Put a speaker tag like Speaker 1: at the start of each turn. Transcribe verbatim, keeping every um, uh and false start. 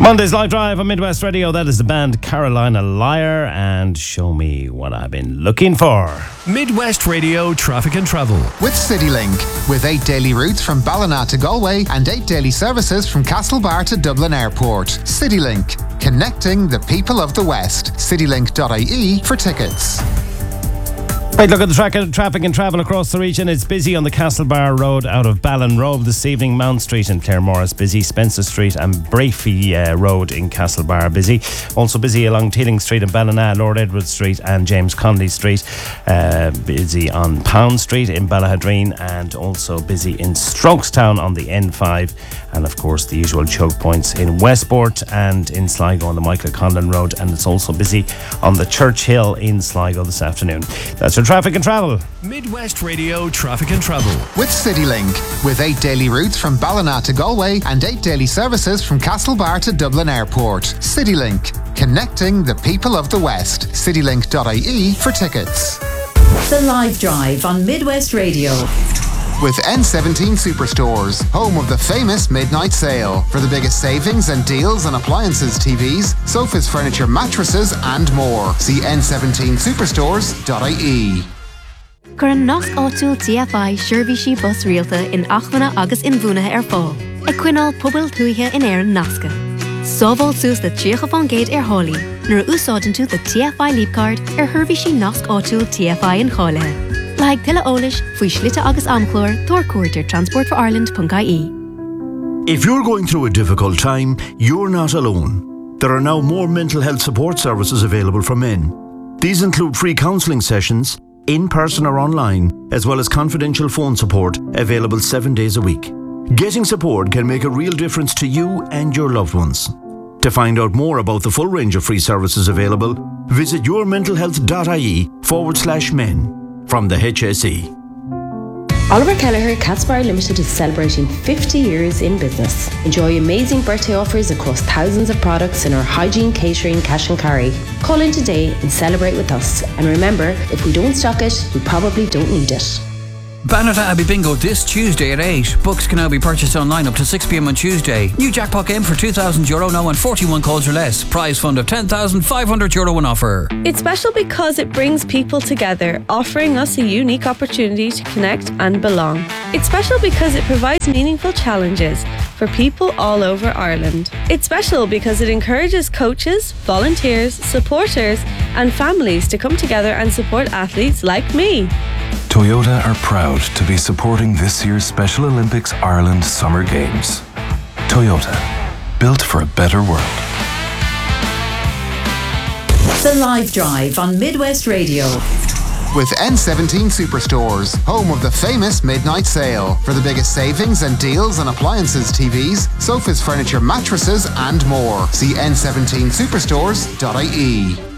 Speaker 1: Monday's Live Drive on Midwest Radio. That is the band Carolina Liar and Show Me What I've Been Looking For.
Speaker 2: Midwest Radio Traffic and Travel.
Speaker 3: With CityLink. With eight daily routes from Ballina to Galway and eight daily services from Castlebar to Dublin Airport. CityLink. Connecting the people of the West. citylink dot I E for tickets.
Speaker 1: Right, look at the tra- traffic and travel across the region. It's busy on the Castlebar Road out of Ballinrobe this evening. Mount Street in Claremorris busy. Spencer Street and Brafey uh, Road in Castlebar busy. Also busy along Teeling Street in Ballina, Lord Edward Street and James Connolly Street. Uh, busy on Pound Street in Ballahadreen and also busy in Strokestown on the N five. And of course the usual choke points in Westport and in Sligo on the Michael Conlon Road. And it's also busy on the Church Hill in Sligo this afternoon. That's your traffic and travel.
Speaker 2: Midwest Radio Traffic and Travel.
Speaker 3: With CityLink. With eight daily routes from Ballina to Galway and eight daily services from Castlebar to Dublin Airport. CityLink. Connecting the people of the West. citylink dot I E for tickets.
Speaker 4: The Live Drive on Midwest Radio.
Speaker 3: With N seventeen Superstores, home of the famous midnight sale. For the biggest savings and deals on appliances, T Vs, sofas, furniture, mattresses and more. See N seventeen superstores dot I E.
Speaker 5: Curan nasc áitiúil T F I Shirvishi bus rialta in Achmana agus in Bhunaithe ar fáil. Ag cuinál pobal tuaithe in Éireann nasca. Sóbháil suas le tríocha fan géad ar hálaí, nuair a úsáideann tú the T F I Leapcard ar Shirvishi nasc áitiúil T F I in cháilethe. Like Tilla Olish, Fui Schlitta Agus Amclor, Thor Courter, Transport for Ireland dot I E.
Speaker 6: If you're going through a difficult time, you're not alone. There are now more mental health support services available for men. These include free counselling sessions, in person or online, as well as confidential phone support available seven days a week. Getting support can make a real difference to you and your loved ones. To find out more about the full range of free services available, visit yourmentalhealth.ie forward slash men. From the H S E.
Speaker 7: Oliver Kelleher Catsbar Limited is celebrating fifty years in business. Enjoy amazing birthday offers across thousands of products in our hygiene, catering, cash and carry. Call in today and celebrate with us. And remember, if we don't stock it, we probably don't need it.
Speaker 8: Bannerta Abbey Bingo this Tuesday at eight. Books can now be purchased online up to six p m on Tuesday. New jackpot game for two thousand euro now and forty-one calls or less. Prize fund of ten thousand five hundred euro on offer.
Speaker 9: It's special because it brings people together, offering us a unique opportunity to connect and belong. It's special because it provides meaningful challenges for people all over Ireland. It's special because it encourages coaches, volunteers, supporters and families to come together and support athletes like me.
Speaker 10: Toyota are proud to be supporting this year's Special Olympics Ireland Summer Games. Toyota, built for a better world.
Speaker 4: The Live Drive on Midwest Radio.
Speaker 3: With N seventeen Superstores, home of the famous midnight sale. For the biggest savings and deals on appliances, T Vs, sofas, furniture, mattresses and more. See N seventeen superstores dot I E.